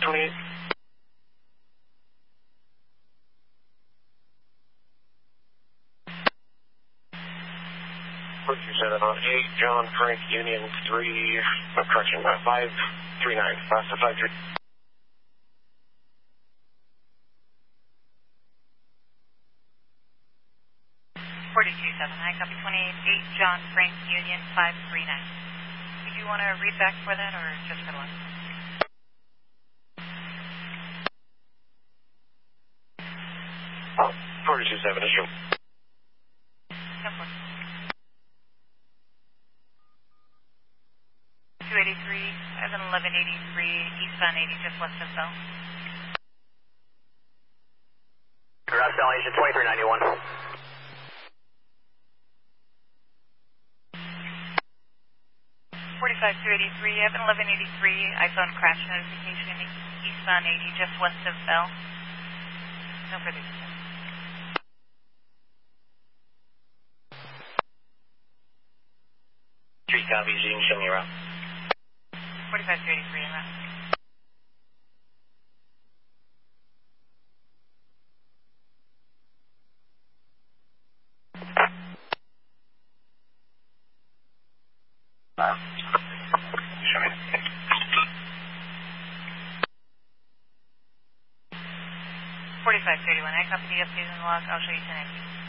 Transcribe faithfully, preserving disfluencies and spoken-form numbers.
twenty-eight. forty-two seven on eight, John Frank Union three, uh, correction, uh, five three nine, last of five three. forty-two seven, I copy twenty-eight, eight, John Frank Union five three nine. Did you want to read back for that or just for the one? Oh, forty-two seven, issue. ten four. two eighty-three, I have an eleven eighty-three, eastbound eighty, just west of Bell. Route Station twenty-three ninety-one. forty-five two eighty-three, I have an eleven eighty-three, iPhone crash notification, eastbound eighty, just west of Bell. No further details. Three copies, you can show me around. forty-five two eighty-three in route. Uh, show me. forty-five thirty-one, I copy the update in the log, I'll show you ten eighty.